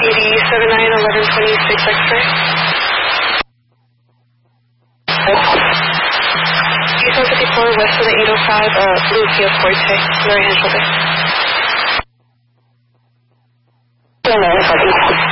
80791126 X-ray. 8154 west of the 805, Blue Kia Forte, right hand shoulder.